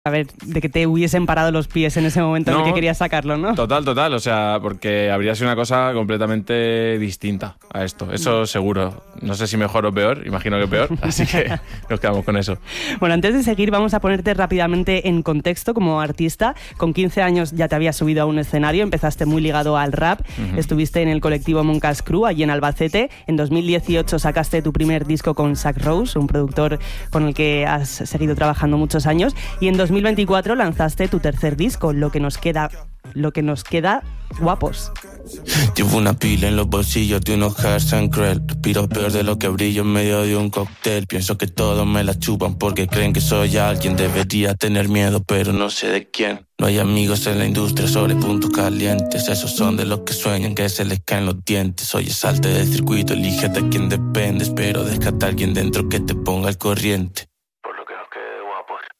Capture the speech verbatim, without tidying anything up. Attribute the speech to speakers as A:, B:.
A: A ver, de que te hubiesen parado los pies en ese momento no, en el que querías sacarlo, ¿no?
B: Total, total, o sea, porque habría sido una cosa completamente distinta a esto, eso seguro. No sé si mejor o peor, imagino que peor, así que nos quedamos con eso.
A: Bueno, antes de seguir, vamos a ponerte rápidamente en contexto como artista. Con quince años ya te habías subido a un escenario, empezaste muy ligado al rap, uh-huh. Estuviste en el colectivo Moncas Crew, allí en Albacete. En dos mil dieciocho sacaste tu primer disco con Zack Rose, un productor con el que has seguido trabajando muchos años, y en dos mil veinticuatro lanzaste tu tercer disco, Lo que nos queda, lo que nos queda guapos.
C: Llevo una pila en los bolsillos de unos Hearts and Krell. Respiro peor de lo que brillo en medio de un cóctel. Pienso que todos me la chupan porque creen que soy alguien. Debería tener miedo, pero no sé de quién. No hay amigos en la industria sobre puntos calientes. Esos son de los que sueñan que se les caen los dientes. Oye, salte del circuito, elígete a quien dependes, pero déjate a alguien dentro que te ponga al corriente.